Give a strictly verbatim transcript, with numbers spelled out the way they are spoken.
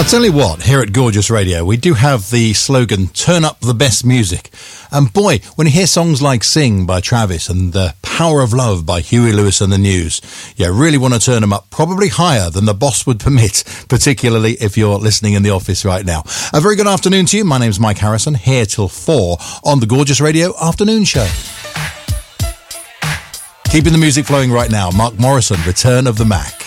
I'll tell you what, here at Gorgeous Radio, we do have the slogan, turn up the best music. And boy, when you hear songs like Sing by Travis and The Power of Love by Huey Lewis and the News, you really want to turn them up, probably higher than the boss would permit, particularly if you're listening in the office right now. A very good afternoon to you. My name's Mike Harrison, here till four on the Gorgeous Radio Afternoon Show. Keeping the music flowing right now, Mark Morrison, Return of the Mac.